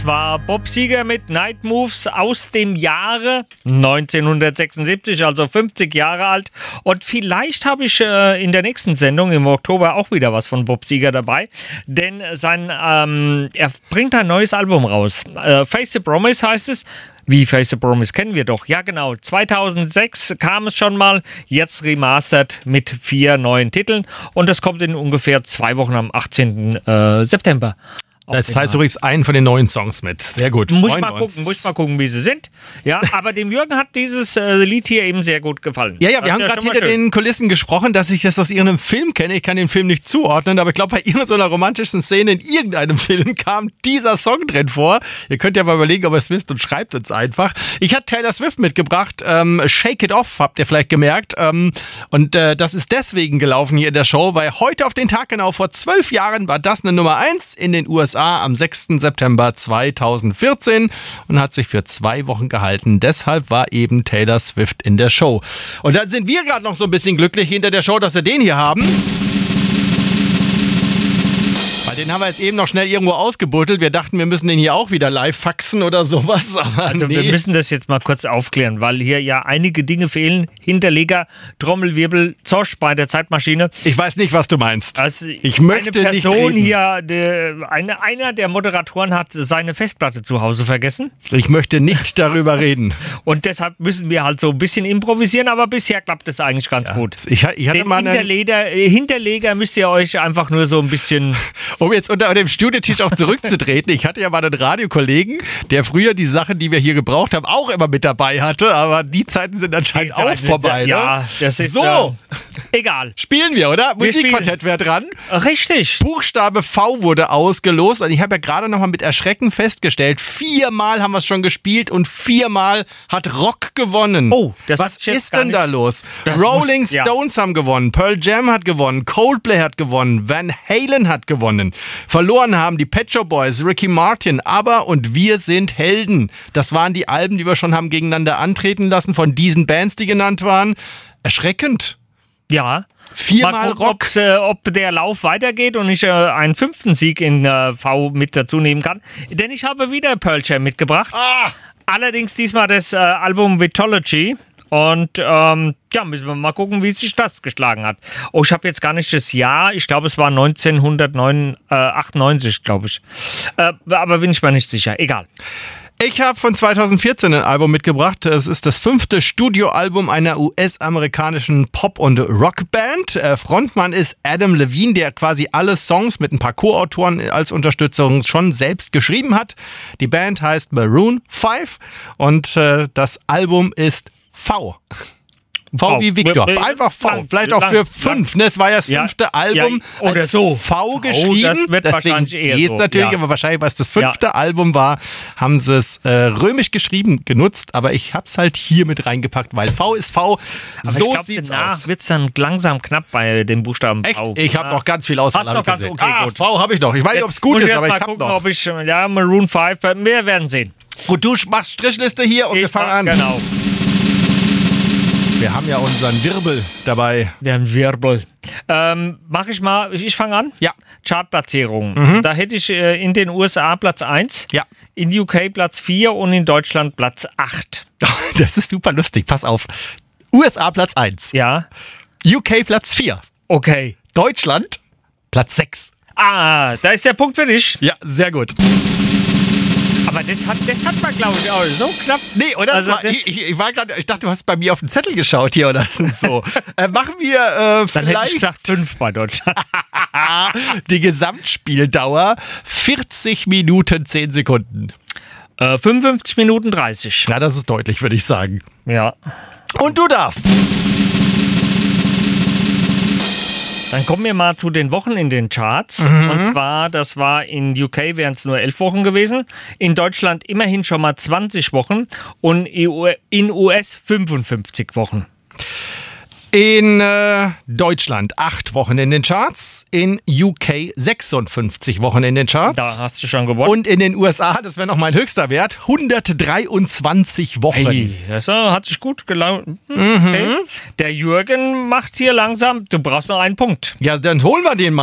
Das war Bob Seger mit Night Moves aus dem Jahre 1976, also 50 Jahre alt. Und vielleicht habe ich in der nächsten Sendung im Oktober auch wieder was von Bob Seger dabei, denn er bringt ein neues Album raus. Face the Promise heißt es. Wie Face the Promise kennen wir doch. Ja, genau. 2006 kam es schon mal. Jetzt remastered mit 4 neuen Titeln. Und das kommt in ungefähr 2 Wochen am 18. September. Das heißt übrigens einen von den neuen Songs mit. Sehr gut. Muss ich mal gucken, wie sie sind. Ja, aber dem Jürgen hat dieses Lied hier eben sehr gut gefallen. Ja, wir haben gerade hinter den Kulissen gesprochen, dass ich das aus irgendeinem Film kenne. Ich kann den Film nicht zuordnen, aber ich glaube, bei irgendeiner romantischen Szene in irgendeinem Film kam dieser Song drin vor. Ihr könnt ja mal überlegen, ob ihr es wisst und schreibt uns einfach. Ich hatte Taylor Swift mitgebracht. Shake It Off, habt ihr vielleicht gemerkt. Und das ist deswegen gelaufen hier in der Show, weil heute auf den Tag genau vor 12 Jahren war das eine Nummer 1 in den USA am 6. September 2014 und hat sich für 2 Wochen gehalten. Deshalb war eben Taylor Swift in der Show. Und dann sind wir gerade noch so ein bisschen glücklich hinter der Show, dass wir den hier haben. Den haben wir jetzt eben noch schnell irgendwo ausgebuddelt. Wir dachten, wir müssen den hier auch wieder live faxen oder sowas. Aber also wir müssen das jetzt mal kurz aufklären, weil hier ja einige Dinge fehlen. Hinterleger, Trommelwirbel, Zosch bei der Zeitmaschine. Ich weiß nicht, was du meinst. Also ich möchte eine nicht Person reden. Hier, einer der Moderatoren hat seine Festplatte zu Hause vergessen. Ich möchte nicht darüber reden. Und deshalb müssen wir halt so ein bisschen improvisieren, aber bisher klappt es eigentlich ganz gut. Ich hatte mal Hinterleger müsst ihr euch einfach nur so ein bisschen... Um jetzt unter dem Studiotisch auch zurückzutreten, ich hatte ja mal einen Radiokollegen, der früher die Sachen, die wir hier gebraucht haben, auch immer mit dabei hatte, aber die Zeiten sind anscheinend auch vorbei. Ja, das ist so. Egal. Spielen wir, oder? Musikquartett wäre dran. Richtig. Buchstabe V wurde ausgelost. Also ich habe ja gerade noch mal mit Erschrecken festgestellt, 4-mal haben wir es schon gespielt und 4-mal hat Rock gewonnen. Oh, was ist denn da los? Rolling Stones haben gewonnen, Pearl Jam hat gewonnen, Coldplay hat gewonnen, Van Halen hat gewonnen. Verloren haben die Pet Shop Boys, Ricky Martin, aber und wir sind Helden. Das waren die Alben, die wir schon haben gegeneinander antreten lassen von diesen Bands, die genannt waren. Erschreckend. Ja. 4-mal Rock. Ob der Lauf weitergeht und ich einen 5. Sieg in V mit dazu nehmen kann. Denn ich habe wieder Pearl Jam mitgebracht. Allerdings diesmal das Album Vitology. Und müssen wir mal gucken, wie sich das geschlagen hat. Oh, ich habe jetzt gar nicht das Jahr. Ich glaube, es war 1998, glaube ich. Aber bin ich mir nicht sicher. Egal. Ich habe von 2014 ein Album mitgebracht. Es ist das 5. Studioalbum einer US-amerikanischen Pop- und Rockband. Frontmann ist Adam Levine, der quasi alle Songs mit ein paar Co-Autoren als Unterstützung schon selbst geschrieben hat. Die Band heißt Maroon 5 und das Album ist V. V wie Victor. Einfach V. Vielleicht auch für 5. Es war ja das 5. Album als so. V geschrieben. Deswegen geht es natürlich, aber wahrscheinlich, weil es das 5. Album war, haben sie es römisch geschrieben genutzt. Aber ich habe es halt hier mit reingepackt, weil V ist V. Aber so sieht es aus. Wird es dann langsam knapp bei dem Buchstaben Echt? V. Ich habe noch ganz viel Auswahl. Hast noch ganz, okay, gut. V habe ich noch. Ich weiß nicht, ob es gut ist, aber ich habe noch. Ob ich, Maroon 5, wir werden sehen. Gut, du machst Strichliste hier und wir fangen an. Genau. Wir haben ja unseren Wirbel dabei. Der Wirbel. Mach ich mal, ich fange an? Ja. Chartplatzierung. Da hätte ich in den USA Platz 1, in UK Platz 4 und in Deutschland Platz 8. Das ist super lustig, pass auf. USA Platz 1. Ja. UK Platz 4. Okay. Deutschland Platz 6. Da ist der Punkt für dich. Ja, sehr gut. Aber das hat man, glaube ich, auch so knapp. Nee, oder? Also ich dachte, du hast bei mir auf den Zettel geschaut hier oder so. Machen wir dann hätte ich gesagt 5 bei Deutschland. Die Gesamtspieldauer 40 Minuten 10 Sekunden. 55 Minuten 30. Ja, das ist deutlich, würde ich sagen. Ja. Und du darfst. Dann kommen wir mal zu den Wochen in den Charts. Und zwar, das war in UK wären es nur 11 Wochen gewesen. In Deutschland immerhin schon mal 20 Wochen. Und in US 55 Wochen. In Deutschland 8 Wochen in den Charts, in UK 56 Wochen in den Charts. Da hast du schon gewonnen. Und in den USA, das wäre noch mein höchster Wert, 123 Wochen. Hey, das hat sich gut gelaufen. Okay. Der Jürgen macht hier langsam, du brauchst noch einen Punkt. Ja, dann holen wir den mal.